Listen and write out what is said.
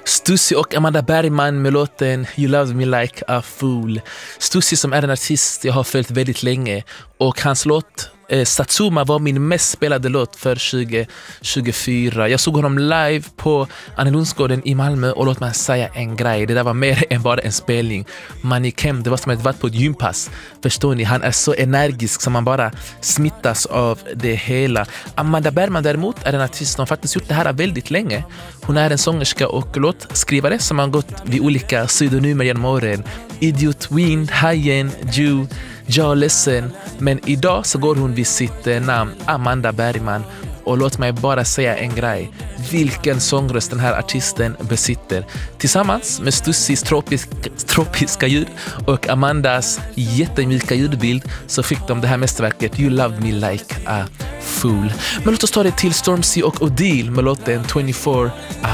Stussy och Amanda Bergman med låten You Love Me Like a Fool. Stussy som är en artist jag har följt väldigt länge, och hans låt Satsuma var min mest spelade låt för 2024. Jag såg honom live på Annelundsgården i Malmö, och låt mig säga en grej, det där var mer än bara en spelning. Man gick hem, det var som att varit på ett gympass. Förstår ni, han är så energisk som man bara smittas av det hela. Amanda Bergman däremot är en artist som faktiskt gjort det här väldigt länge. Hon är en sångerska och låtskrivare som har gått vid olika pseudonymer genom åren. Idiot, Wind, Hajen, Jew, Jag ledsen, men idag så går hon vid sitt namn Amanda Bergman, och låt mig bara säga en grej, vilken sångröst den här artisten besitter. Tillsammans med Stussys tropiska ljud och Amandas jättemjuka ljudbild så fick de det här mästerverket You Love Me Like a Fool. Men låt oss ta det till Stormzy och Odile med låten 24 Hours.